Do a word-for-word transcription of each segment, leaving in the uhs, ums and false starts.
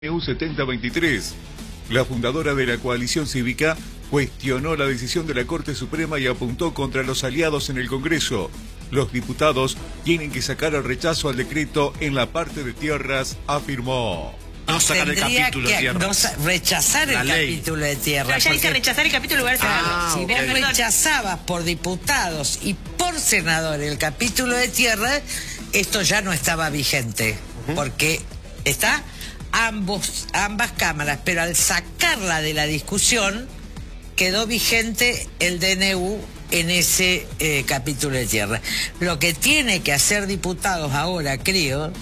U setenta veintitrés. La fundadora de la coalición cívica cuestionó la decisión de la Corte Suprema y apuntó contra los aliados en el Congreso. Los diputados tienen que sacar el rechazo al decreto en la parte de tierras, afirmó. No sacar el capítulo de tierras. No rechazar el ley. capítulo de tierras. Pero ya dice rechazar el capítulo de lugar ah, Si vos okay. rechazabas por diputados y por senadores el capítulo de tierras, esto ya no estaba vigente. Uh-huh. Porque está ambos, ambas cámaras, pero al sacarla de la discusión, quedó vigente el D N U en ese eh, capítulo de tierra. Lo que tiene que hacer diputados ahora, creo,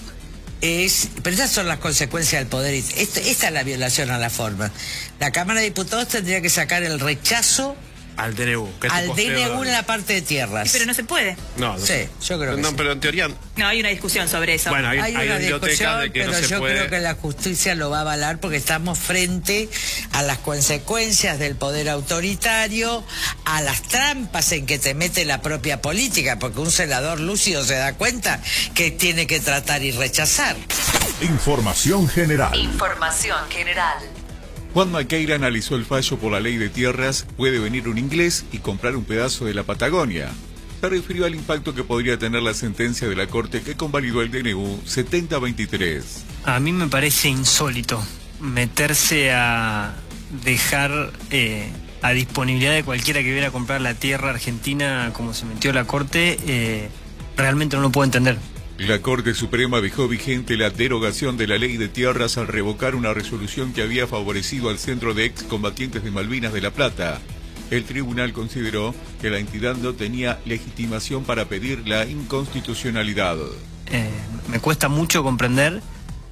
es... Pero esas son las consecuencias del poder. Esta, esta es la violación a la forma. La Cámara de Diputados tendría que sacar el rechazo al D N U. Que al D N U en la parte de tierras. Pero no se puede. No, no sí, yo creo que no, sí. pero en teoría... No, hay una discusión sobre eso. Bueno, hay, hay, hay una biblioteca de que pero no se yo puede... creo que la justicia lo va a avalar porque estamos frente a las consecuencias del poder autoritario, a las trampas en que te mete la propia política, porque un senador lúcido se da cuenta que tiene que tratar y rechazar. Información general. Información general. Juan Maqueira analizó el fallo por la ley de tierras. Puede venir un inglés y comprar un pedazo de la Patagonia. Se refirió al impacto que podría tener la sentencia de la Corte que convalidó el D N U setenta veintitrés. A mí me parece insólito meterse a dejar eh, a disponibilidad de cualquiera que viera a comprar la tierra argentina como se metió la Corte. Eh, realmente no lo puedo entender. La Corte Suprema dejó vigente la derogación de la ley de tierras al revocar una resolución que había favorecido al Centro de Excombatientes de Malvinas de La Plata. El tribunal consideró que la entidad no tenía legitimación para pedir la inconstitucionalidad. Eh, me cuesta mucho comprender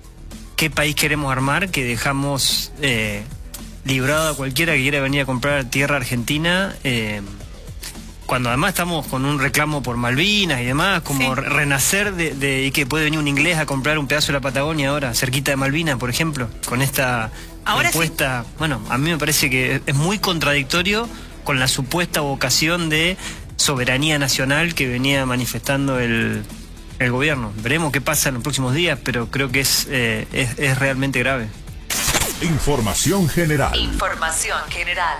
qué país queremos armar, que dejamos eh, librado a cualquiera que quiera venir a comprar tierra argentina, eh, cuando además estamos con un reclamo por Malvinas y demás, como sí. renacer de, de y que puede venir un inglés a comprar un pedazo de la Patagonia ahora, cerquita de Malvinas, por ejemplo, con esta ahora propuesta. Sí. Bueno, a mí me parece que es muy contradictorio con la supuesta vocación de soberanía nacional que venía manifestando el, el gobierno. Veremos qué pasa en los próximos días, pero creo que es, eh, es, es realmente grave. Información general. Información general.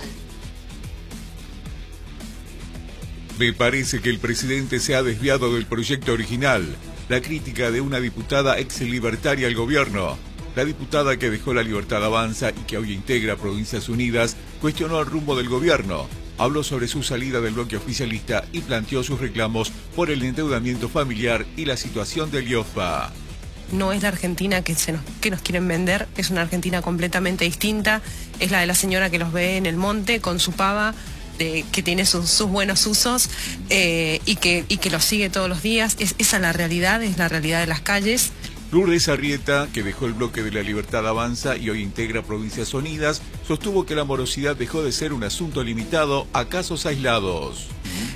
Me parece que el presidente se ha desviado del proyecto original. La crítica de una diputada ex libertaria al gobierno. La diputada que dejó La Libertad Avanza y que hoy integra Provincias Unidas cuestionó el rumbo del gobierno. Habló sobre su salida del bloque oficialista y planteó sus reclamos por el endeudamiento familiar y la situación del I O F A. No es la Argentina que, se nos, que nos quieren vender, es una Argentina completamente distinta. Es la de la señora que los ve en el monte con su pava, de, que tiene sus, sus buenos usos eh, y, que, y que los sigue todos los días. Es, esa es la realidad, es la realidad de las calles. Lourdes Arrieta, que dejó el bloque de La Libertad Avanza y hoy integra Provincias Unidas, sostuvo que la morosidad dejó de ser un asunto limitado a casos aislados.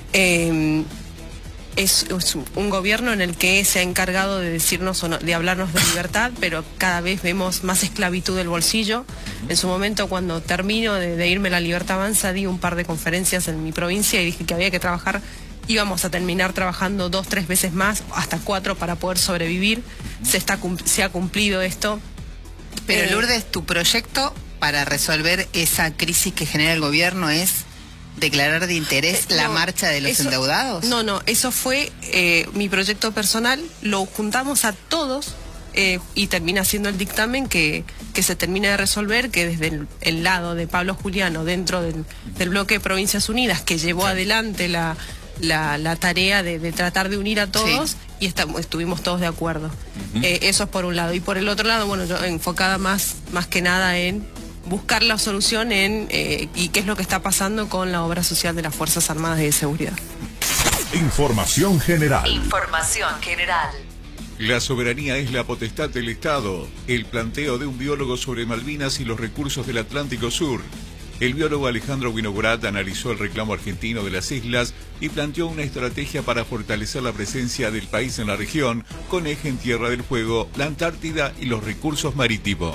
Eh, es, es un gobierno en el que se ha encargado de decirnos, de hablarnos de libertad, pero cada vez vemos más esclavitud del bolsillo. En su momento, cuando termino de, de irme a La Libertad Avanza, di un par de conferencias en mi provincia y dije que había que trabajar. Íbamos a terminar trabajando dos, tres veces más, hasta cuatro para poder sobrevivir. Se, está, se ha cumplido esto. Pero eh, Lourdes, tu proyecto para resolver esa crisis que genera el gobierno es declarar de interés eh, la no, marcha de los eso, endeudados. No, no, eso fue eh, mi proyecto personal. Lo juntamos a todos eh, y termina siendo el dictamen que, que se termina de resolver, que desde el, el lado de Pablo Juliano, dentro del, del bloque de Provincias Unidas, que llevó adelante la... La, la tarea de, de tratar de unir a todos, sí. y estamos, estuvimos todos de acuerdo. Uh-huh. eh, eso es por un lado. Y por el otro lado, bueno, yo enfocada más, más que nada en buscar la solución en eh, y qué es lo que está pasando con la obra social de las Fuerzas Armadas y de Seguridad. Información general. Información general. La soberanía es la potestad del Estado. El planteo de un biólogo sobre Malvinas y los recursos del Atlántico Sur. El biólogo Alejandro Winograd analizó el reclamo argentino de las islas y planteó una estrategia para fortalecer la presencia del país en la región, con eje en Tierra del Fuego, la Antártida y los recursos marítimos.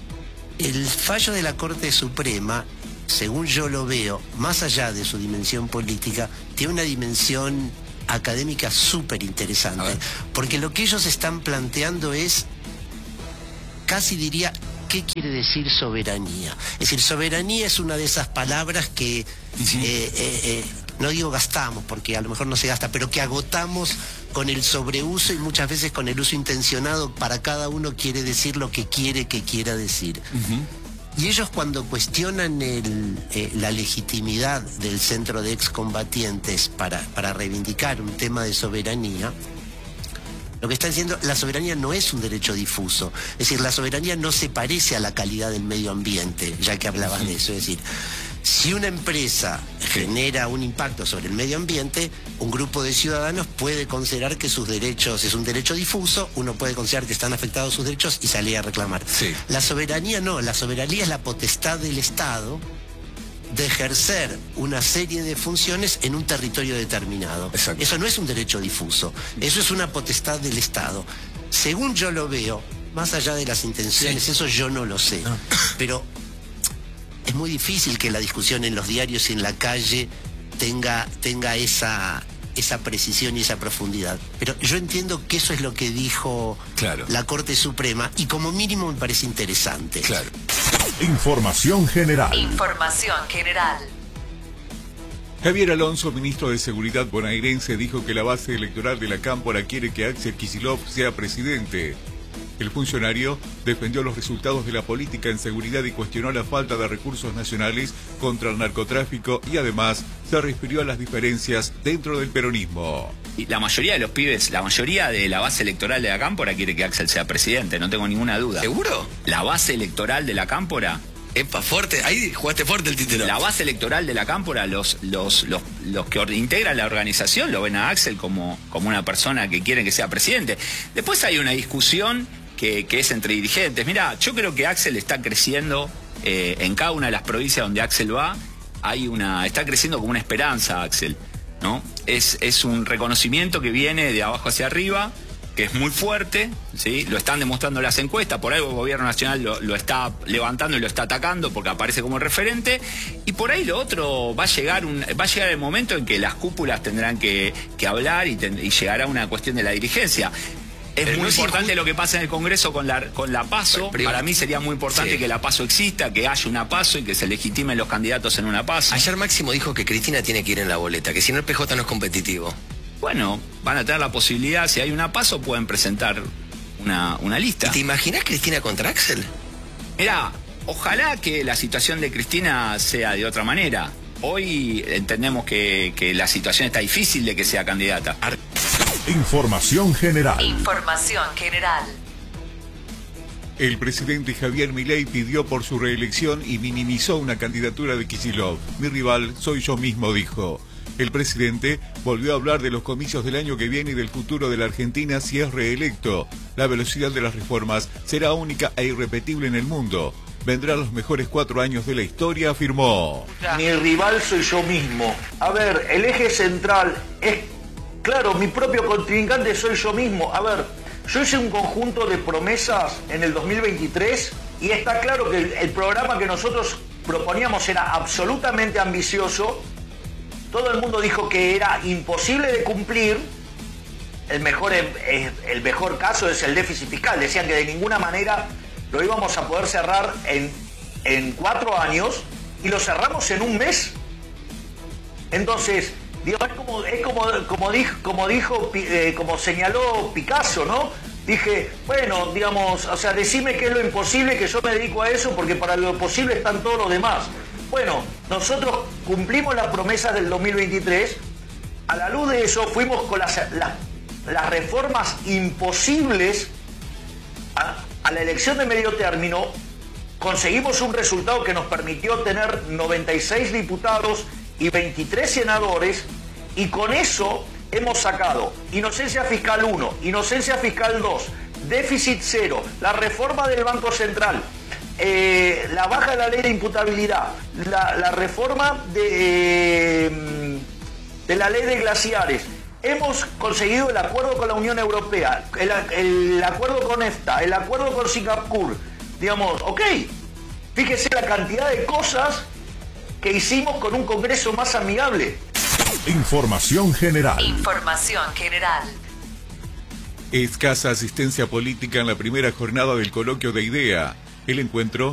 El fallo de la Corte Suprema, según yo lo veo, más allá de su dimensión política, tiene una dimensión académica súper interesante, porque lo que ellos están planteando es, casi diría, ¿qué quiere decir soberanía? Es decir, soberanía es una de esas palabras que, sí. eh, eh, eh, no digo gastamos, porque a lo mejor no se gasta, pero que agotamos con el sobreuso y muchas veces con el uso intencionado. Para cada uno quiere decir lo que quiere que quiera decir. Uh-huh. Y ellos, cuando cuestionan el, eh, la legitimidad del Centro de Excombatientes para, para reivindicar un tema de soberanía, lo que están diciendo, la soberanía no es un derecho difuso. Es decir, la soberanía no se parece a la calidad del medio ambiente, ya que hablabas uh-huh. de eso. Es decir, si una empresa genera un impacto sobre el medio ambiente, un grupo de ciudadanos puede considerar que sus derechos es un derecho difuso, uno puede considerar que están afectados sus derechos y salir a reclamar. Sí. La soberanía no, la soberanía es la potestad del Estado de ejercer una serie de funciones en un territorio determinado. Exacto. Eso no es un derecho difuso, eso es una potestad del Estado. Según yo lo veo, más allá de las intenciones, sí. eso yo no lo sé, no. pero es muy difícil que la discusión en los diarios y en la calle tenga, tenga esa, esa precisión y esa profundidad. Pero yo entiendo que eso es lo que dijo claro. la Corte Suprema y como mínimo me parece interesante. Claro. Información general. Información general. Javier Alonso, ministro de Seguridad bonaerense, dijo que la base electoral de la Cámpora quiere que Axel Kicillof sea presidente. El funcionario defendió los resultados de la política en seguridad y cuestionó la falta de recursos nacionales contra el narcotráfico y además se refirió a las diferencias dentro del peronismo. Y la mayoría de los pibes, la mayoría de la base electoral de la Cámpora quiere que Axel sea presidente, no tengo ninguna duda. ¿Seguro? La base electoral de la Cámpora... Epa, fuerte, ahí jugaste fuerte el título. La base electoral de la Cámpora, los, los, los, los que integran la organización lo ven a Axel como, como una persona que quiere que sea presidente. Después hay una discusión que, que es entre dirigentes. Mira, yo creo que Axel está creciendo eh, en cada una de las provincias donde Axel va, hay una, está creciendo como una esperanza Axel, ¿no? Es, es un reconocimiento que viene de abajo hacia arriba, que es muy fuerte, ¿sí? Lo están demostrando las encuestas, por ahí el gobierno nacional lo, lo está levantando y lo está atacando porque aparece como referente, y por ahí lo otro va a llegar un, va a llegar el momento en que las cúpulas tendrán que, que hablar y, ten, y llegará una cuestión de la dirigencia. Es Pero muy no importante es lo que pasa en el Congreso con la, con la PASO. Pero, Para mí sería muy importante sí. que la PASO exista, que haya una PASO y que se legitimen los candidatos en una PASO. Ayer Máximo dijo que Cristina tiene que ir en la boleta, que si no el P J no es competitivo. Bueno, van a tener la posibilidad, si hay una PASO pueden presentar una, una lista. ¿Te imaginas Cristina contra Axel? Mirá, ojalá que la situación de Cristina sea de otra manera. Hoy entendemos que, que la situación está difícil de que sea candidata. Información general. Información general. El presidente Javier Milei pidió por su reelección y minimizó una candidatura de Kicillof. Mi rival soy yo mismo, dijo. El presidente volvió a hablar de los comicios del año que viene y del futuro de la Argentina si es reelecto. La velocidad de las reformas será única e irrepetible en el mundo. Vendrán los mejores cuatro años de la historia, afirmó. Mi rival soy yo mismo. A ver, el eje central es, claro, mi propio contrincante soy yo mismo. A ver, yo hice un conjunto de promesas en el dos mil veintitrés y está claro que el, el programa que nosotros proponíamos era absolutamente ambicioso. Todo el mundo dijo que era imposible de cumplir. El mejor, el mejor caso es el déficit fiscal. Decían que de ninguna manera lo íbamos a poder cerrar en, en cuatro años y lo cerramos en un mes. Entonces, digo, es como, es como, como dijo, como, dijo eh, como señaló Picasso, ¿no? Dije, bueno, digamos, o sea, decime qué es lo imposible, que yo me dedico a eso, porque para lo posible están todos los demás. Bueno, nosotros cumplimos las promesas del dos mil veintitrés, a la luz de eso fuimos con las, las, las reformas imposibles a, a la elección de medio término, conseguimos un resultado que nos permitió tener noventa y seis diputados y veintitrés senadores, y con eso hemos sacado inocencia fiscal uno, inocencia fiscal dos, déficit cero, la reforma del Banco Central, Eh, la baja de la ley de imputabilidad, la, la reforma de, eh, de la ley de glaciares. Hemos conseguido el acuerdo con la Unión Europea, el, el acuerdo con EFTA, el acuerdo con Singapur. Digamos, ok, fíjese la cantidad de cosas que hicimos con un Congreso más amigable. Información general. Información general. Escasa asistencia política en la primera jornada del coloquio de IDEA. El encuentro